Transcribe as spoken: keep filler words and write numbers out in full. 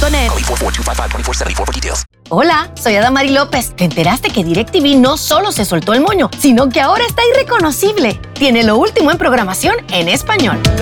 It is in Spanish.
punto net. Hola, soy Adamari López. ¿Te enteraste que DirecTV no solo se soltó el moño, sino que ahora está irreconocible? Tiene lo último en programación en español.